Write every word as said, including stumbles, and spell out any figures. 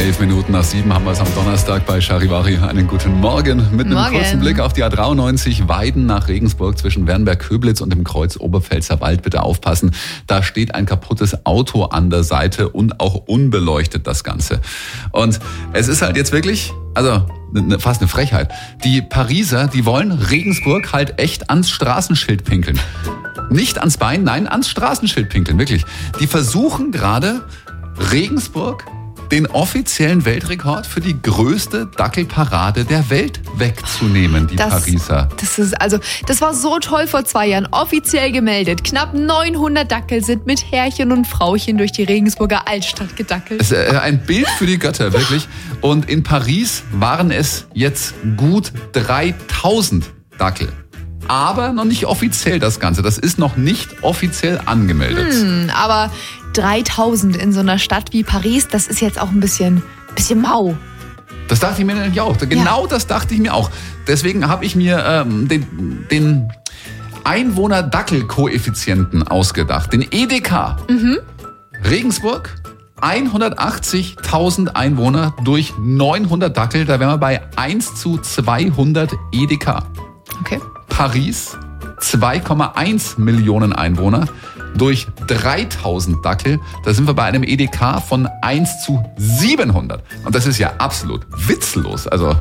Elf Minuten nach sieben haben wir es am Donnerstag bei Charivari. Einen guten Morgen. Mit einem Morgen. kurzen Blick auf die A dreiundneunzig Weiden nach Regensburg zwischen Wernberg-Köblitz und dem Kreuz Oberpfälzer Wald. Bitte aufpassen, da steht ein kaputtes Auto an der Seite und auch unbeleuchtet das Ganze. Und es ist halt jetzt wirklich, also fast eine Frechheit. Die Pariser, die wollen Regensburg halt echt ans Straßenschild pinkeln. Nicht ans Bein, nein, ans Straßenschild pinkeln, wirklich. Die versuchen gerade Regensburg den offiziellen Weltrekord für die größte Dackelparade der Welt wegzunehmen, die Das- Pariser. Das ist also, das war so toll vor zwei Jahren, offiziell gemeldet. Knapp neunhundert Dackel sind mit Herrchen und Frauchen durch die Regensburger Altstadt gedackelt. Es ist äh, ein Bild für die Götter, wirklich. Und in Paris waren es jetzt gut dreitausend Dackel. Aber noch nicht offiziell das Ganze. Das ist noch nicht offiziell angemeldet. Hm, aber dreitausend in so einer Stadt wie Paris, das ist jetzt auch ein bisschen, bisschen mau. Das dachte ich mir nämlich auch. Genau das dachte ich mir auch. Deswegen habe ich mir ähm, den, den Einwohner-Dackel-Koeffizienten ausgedacht. Den E D K. Mhm. Regensburg, hundertachtzigtausend Einwohner durch neunhundert Dackel. Da wären wir bei eins zu zweihundert E D K. Okay. Paris, zwei Komma eins Millionen Einwohner durch dreitausend Dackel. Da sind wir bei einem E D K von eins zu siebenhundert. Und das ist ja absolut witzlos. Also